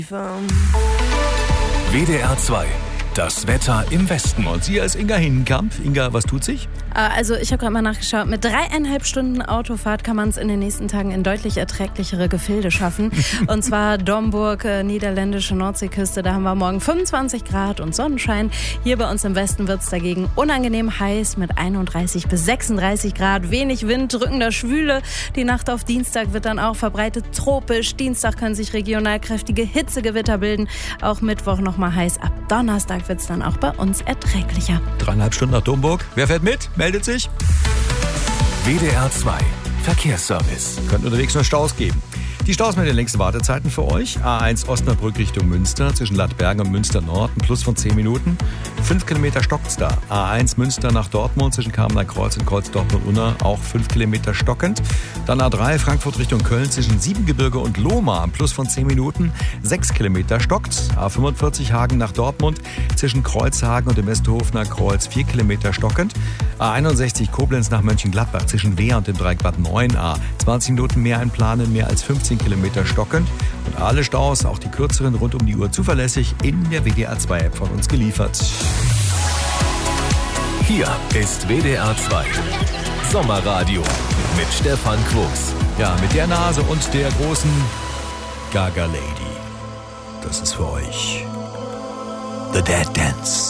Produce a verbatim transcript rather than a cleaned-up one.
W D R zwei. Das Wetter im Westen. Und sie ist Inga Hindenkamp. Inga, was tut sich? Also ich habe gerade mal nachgeschaut, mit dreieinhalb Stunden Autofahrt kann man es in den nächsten Tagen in deutlich erträglichere Gefilde schaffen. Und zwar Domburg, äh, niederländische Nordseeküste, da haben wir morgen fünfundzwanzig Grad und Sonnenschein. Hier bei uns im Westen wird es dagegen unangenehm heiß mit einunddreißig bis sechsunddreißig Grad. Wenig Wind, drückender Schwüle. Die Nacht auf Dienstag wird dann auch verbreitet tropisch. Dienstag können sich regional kräftige Hitzegewitter bilden. Auch Mittwoch nochmal heiß. Ab Donnerstag wird es dann auch bei uns erträglicher. Dreieinhalb Stunden nach Domburg. Wer fährt mit? Meldet sich. W D R zwei. Verkehrsservice. Könnte unterwegs nur Staus geben. Die Staus mit den längsten Wartezeiten für euch. A eins Osnabrück Richtung Münster zwischen Lattbergen und Münster Nord, ein Plus von zehn Minuten. fünf Kilometer stockt's da. A eins Münster nach Dortmund zwischen Kamener Kreuz und Kreuz Dortmund-Unna, auch fünf Kilometer stockend. Dann A drei Frankfurt Richtung Köln zwischen Siebengebirge und Lohmar, ein Plus von zehn Minuten, sechs Kilometer stockt's. A fünfundvierzig Hagen nach Dortmund zwischen Kreuzhagen und dem Westhofener Kreuz, vier Kilometer stockend. A einundsechzig Koblenz nach Mönchengladbach zwischen Wehr und dem Dreieck Bad neun A, zwanzig Minuten mehr einplanen, mehr als fünfzehn Kilometer stockend. Und alle Staus, auch die kürzeren, rund um die Uhr zuverlässig in der W D R zwei App von uns geliefert. Hier ist W D R zwei. Sommerradio mit Stefan Quos. Ja, mit der Nase und der großen Gaga Lady. Das ist für euch The Dead Dance.